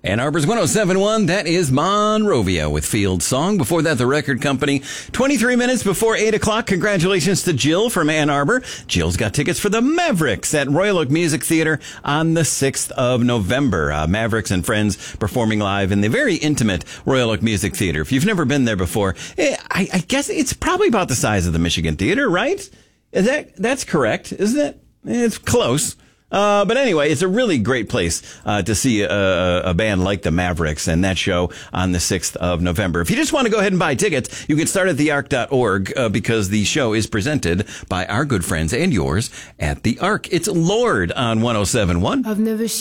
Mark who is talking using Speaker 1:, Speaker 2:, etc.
Speaker 1: Ann Arbor's 107.1, that is Monrovia with Field Song. Before that, The Record Company. 23 minutes before 8 o'clock. Congratulations to Jill from Ann Arbor. Jill's got tickets for the Mavericks at Royal Oak Music Theater on the 6th of November. Mavericks and friends performing live in the very intimate Royal Oak Music Theater. If you've never been there before, I guess it's probably about the size of the Michigan Theater, right? That's correct, isn't it? It's close. But anyway, it's a really great place to see a band like the Mavericks and that show on the 6th of November. If you just want to go ahead and buy tickets, you can start at theark.org because the show is presented by our good friends and yours at the Ark. It's Lord on 107.1.
Speaker 2: I've never seen